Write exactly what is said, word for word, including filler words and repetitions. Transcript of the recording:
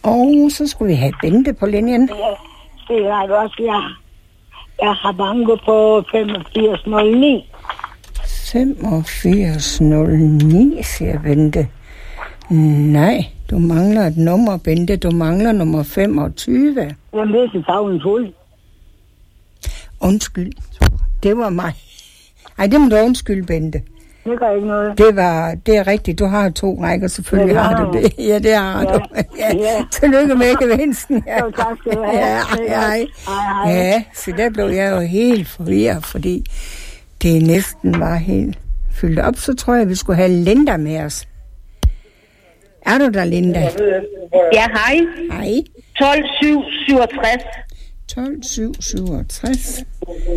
Og så skulle vi have Bente på linjen. Ja, det er det også, ja. Jeg har banket på femogfirs nul ni. femogfirs nul ni, siger Bente. Nej, du mangler et nummer, Bente. Du mangler nummer femogtyve. Jamen, det er til tavlen fuld. Undskyld. Det var mig. Ej, det må du undskylde, Bente. Det gør ikke noget. Det var, det er rigtigt. Du har to rækker, selvfølgelig ja, har du det. Ja, det har ja. du. Ja. Ja. Tillykke med gevinsten. Ja. Jo, tak skal du have. Ja, hej, hej. Ja, så der blev jeg jo helt forvirret, fordi det næsten var helt fyldt op. Så tror jeg, vi skulle have Linda med os. Er du der, Linda? Ja, hej. Hej. tolv syv syvogtres. tolv syv syvogtres.